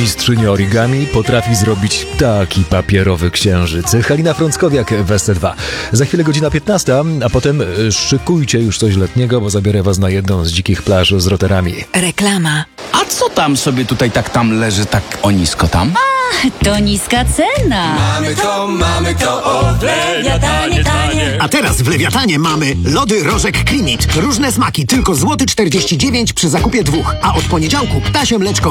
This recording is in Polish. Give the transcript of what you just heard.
mistrzyni origami potrafi zrobić taki papierowy księżyc. Halina Frąckowiak w SC2. Za chwilę godzina 15, a potem szykujcie już coś letniego, bo zabiorę was na jedną z dzikich plaż z roterami. Reklama. A co tam sobie tutaj tam leży tak o nisko tam? To niska cena. Mamy to, o, Lewiatanie tanie. A teraz w Lewiatanie mamy lody Rożek Klimit. Różne smaki, tylko złoty 49 przy zakupie 2. A od poniedziałku ptasie mleczko